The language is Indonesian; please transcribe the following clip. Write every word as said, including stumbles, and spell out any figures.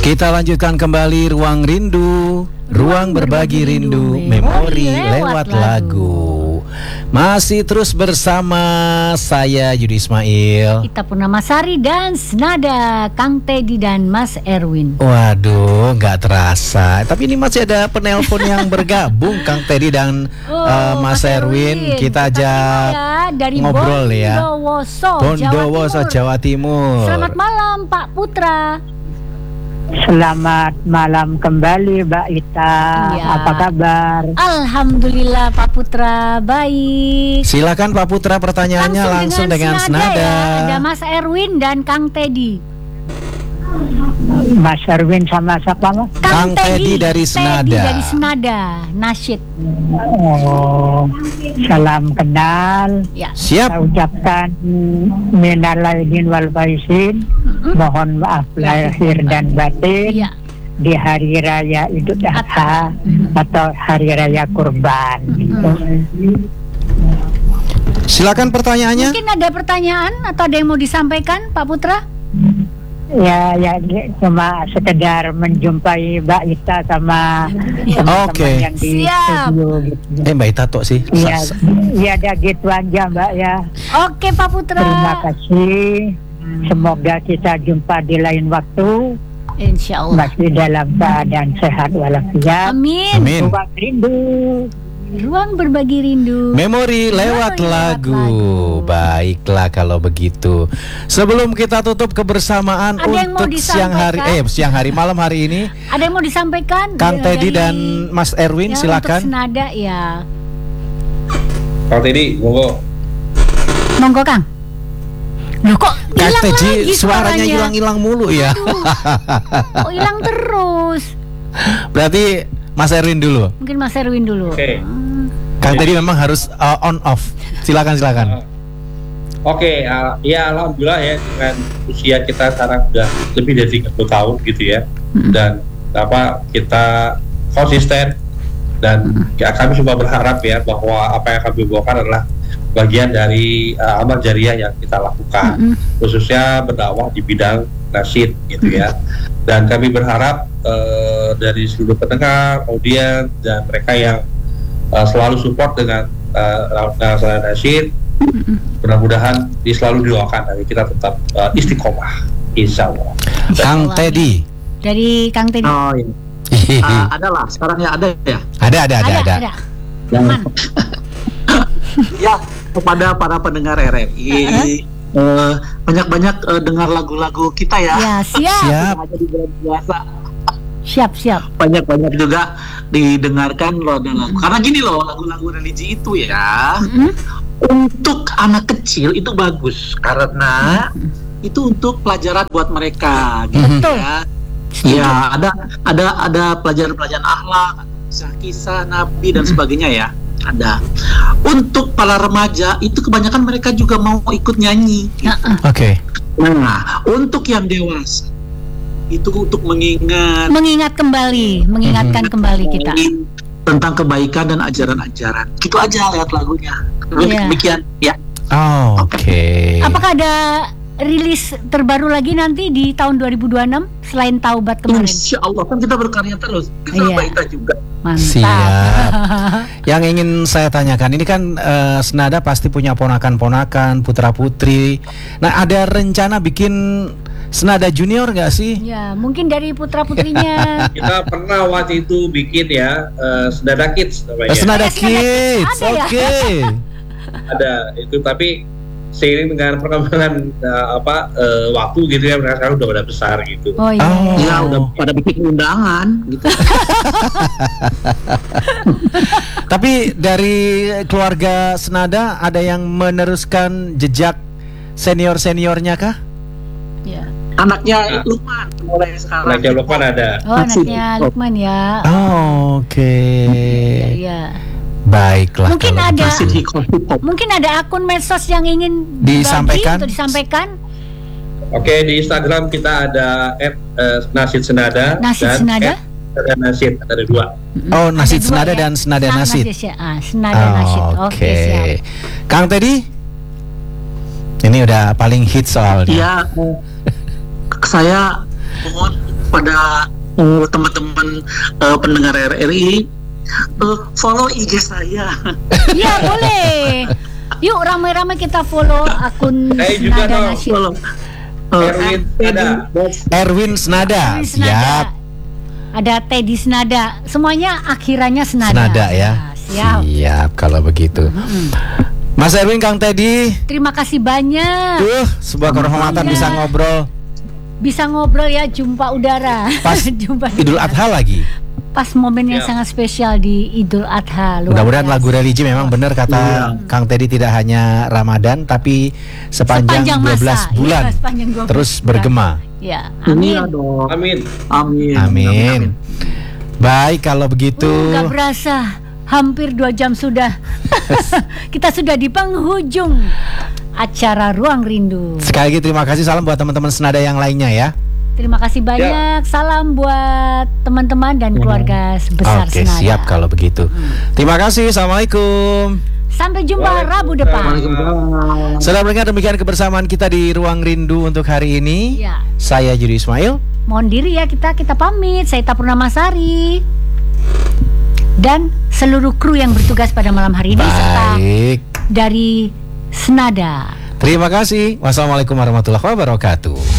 Kita lanjutkan kembali Ruang Rindu, Ruang Berbagi Rindu, Memori lewat lagu. Masih terus bersama saya Yudi Ismail, Ita Purnamasari dan Senada Kang Teddy dan Mas Erwin. Waduh, nggak terasa. Tapi ini masih ada penelpon yang bergabung, Kang Teddy dan Oh, uh, Mas, Mas Erwin. Erwin. Kita aja ya, dari ngobrol ya. Bondowoso, Bondowoso, Jawa Timur. Selamat malam Pak Putra. Selamat malam kembali Mbak Ita. Ya. Apa kabar? Alhamdulillah Pak Putra baik. Silakan Pak Putra, pertanyaannya langsung, langsung dengan, dengan senada. Ya. Ada Mas Erwin dan Kang Teddy. Mas Erwin sama siapa Mas? Kang, Kang Teddy dari Senada. Teddy dari Senada, nasyid. Oh, salam kenal. Ya. Siap. Saya ucapkan minal aidin wal faizin. Mm-hmm. Mohon maaf lahir dan batin. Ya. Di hari raya Idul Adha atau hari raya Kurban. Mm-hmm. Silakan pertanyaannya. Mungkin ada pertanyaan atau ada yang mau disampaikan Pak Putra? Ya, ya cuma sekedar menjumpai Mbak Ita sama teman-teman okay. yang di Siap. studio gitu. Eh Mbak Ita tuh sih. Iya, ya ada gitu aja Mbak ya. Oke Pak Putra. Terima kasih. Semoga kita jumpa di lain waktu. Insya Allah. Masih dalam keadaan sehat walafiat. Amin. Amin. Ruang rindu. Ruang berbagi rindu. Memori lewat Memori lagu. lewat lagu. Baiklah kalau begitu. Sebelum kita tutup kebersamaan ada untuk siang hari eh siang hari malam hari ini. Ada yang mau disampaikan? Kang Teddy dan Mas Erwin, ya, silakan. Untuk Senada ya. Kang Teddy, monggo. Monggo Kang. Loh kok Kang hilang Teddy lagi suaranya hilang-hilang mulu ya. Oh hilang terus. Berarti Mas Erwin dulu. Mungkin Mas Erwin dulu. Oke. Okay. Hmm. Kang Teddy memang harus uh, on off. Silakan silakan. Uh, Oke, okay, uh, ya alhamdulillah ya dengan usia kita sekarang sudah lebih dari tiga puluh tahun gitu ya. Hmm. Dan apa kita konsisten dan hmm. ya kami cuma berharap ya bahwa apa yang kami bawakan adalah bagian dari uh, amal jariah yang kita lakukan, hmm. khususnya berdakwah di bidang nasyid gitu ya. Dan kami berharap uh, dari seluruh pendengar, audiens dan mereka yang uh, selalu support dengan uh, nasyid, mudah-mudahan di selalu didoakan dari kita tetap uh, istiqomah, insya Allah. Kang Teddy. Dari Kang Teddy. Oh iya. uh, ada lah, sekarang ya ada ya. Ada ada ada ada. ada. Yang ya kepada para pendengar R R I. Uh-huh. Uh, banyak-banyak uh, dengar lagu-lagu kita ya. Ya siap. Siap. Ada di bulan puasa. Siap siap. Banyak-banyak juga didengarkan loh lagu. Mm-hmm. Karena gini loh lagu-lagu religi itu ya. Mm-hmm. Untuk anak kecil itu bagus karena mm-hmm. itu untuk pelajaran buat mereka. Gitu mm-hmm. ya. Ya ada ada ada pelajaran-pelajaran akhlak, kisah-kisah Nabi dan sebagainya ya. Ada. Untuk para remaja itu kebanyakan mereka juga mau ikut nyanyi. Gitu. Uh-uh. Oke. Okay. Nah, untuk yang dewasa itu untuk mengingat, mengingat kembali, mengingatkan mm-hmm. kembali kita tentang kebaikan dan ajaran-ajaran. Gitu aja lihat lagunya. Yeah. Demikian ya. Oh, Oke. Okay. Apakah ada rilis terbaru lagi nanti di tahun dua ribu dua puluh enam selain Taubat kemarin? Insya Allah kan kita berkarya terus. Kita yeah. kita juga. Mantap. Siap. Yang ingin saya tanyakan ini kan uh, Senada pasti punya ponakan-ponakan, putra-putri. Nah, ada rencana bikin Senada Junior nggak sih? Ya, mungkin dari putra-putrinya. Kita pernah waktu itu bikin ya uh, Senada Kids namanya. Senada Kids. Oke. Okay. Ada itu tapi seiring dengan perkembangan uh, apa uh, waktu gitu ya mereka sekarang udah pada besar gitu. Oh iya. Oh. Ya udah pada bikin undangan gitu. Tapi dari keluarga Senada ada yang meneruskan jejak senior-seniornya kah? Ya. Anaknya Lukman mulai sekarang. Anaknya Lukman ada. Oh, anaknya Lukman ya. Oh, oke. Okay. Ya, ya. Baiklah. Mungkin ada gitu. mungkin ada akun medsos yang ingin disampaikan atau disampaikan. Oke, di Instagram kita ada et nasyid senada Nasyid dan Senada. et nasyid ada dua. Oh, Nasyid Ada Senada ya? dan Senada Nah, Nasyid. Ya. Ah, Senada oh, Nasyid. Oke, Oke. okay, siap. Kang Teddy? Ini udah paling hit soalnya. Iya. Saya mohon kepada uh, teman-teman uh, pendengar R R I, uh, follow I G saya. Iya boleh. Yuk ramai-ramai kita follow akun Saya juga Nada dong. Nasyid. Uh, Erwin ada. Erwin Senada. Erwin Senada. Siap. Ada Teddy Senada. Semuanya akhirannya Senada. Senada ya. Nah, siap. Siap kalau begitu. Mas Erwin, Kang Teddy, Terima kasih banyak. tuh sebuah kehormatan Sama-sama. bisa ngobrol Bisa ngobrol ya, jumpa udara. pas Jumpa Idul udara. Adha lagi. Pas momen yang Ya. sangat spesial di Idul Adha. luar Mudah-mudahan biasa. lagu religi memang benar kata Iya. Kang Teddy, tidak hanya Ramadan tapi sepanjang, Sepanjang dua belas masa. bulan Iya, sepanjang dua belas terus bulan. bergema. Ya, Iya amin. dong. Amin. Amin. Amin. Baik kalau begitu. Uh, gak berasa, hampir dua jam sudah. Kita sudah di penghujung acara Ruang Rindu. Sekali lagi terima kasih, salam buat teman-teman Senada yang lainnya ya. Terima kasih banyak. Salam buat teman-teman dan keluarga besar Oke, Senada. siap kalau begitu. Terima kasih. Assalamualaikum. Sampai jumpa Rabu depan. Waalaikumsalam. Saudara pendengar, demikian kebersamaan kita di Ruang Rindu untuk hari ini. Ya. Saya Yudi Ismail. Mohon diri ya, kita kita pamit. Saya Purnamasari dan seluruh kru yang bertugas pada malam hari ini serta Baik. dari Senada. Terima kasih. Wassalamualaikum warahmatullahi wabarakatuh.